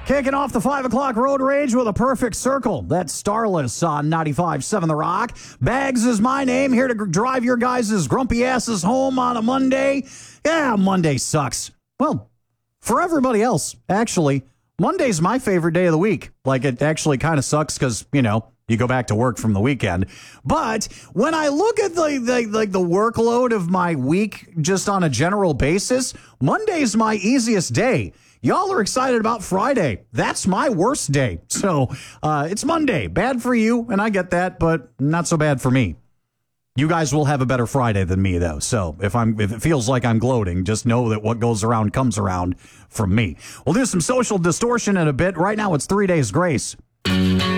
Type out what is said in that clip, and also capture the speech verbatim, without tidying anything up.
Kicking off the five o'clock road rage with a perfect circle. That's Starless on ninety-five point seven The Rock. Bags is my name, here to gr- drive your guys' grumpy asses home on a Monday. Yeah, Monday sucks. Well, for everybody else, actually, Monday's my favorite day of the week. Like, it actually kind of sucks because, you know, you go back to work from the weekend. But when I look at the, the like the workload of my week just on a general basis, Monday's my easiest day. Y'all are excited about Friday. That's my worst day. So uh, it's Monday. Bad for you, and I get that, but not so bad for me. You guys will have a better Friday than me, though. So if I'm if it feels like I'm gloating, just know that what goes around comes around from me. We'll do some social distortion in a bit. Right now, it's three days grace.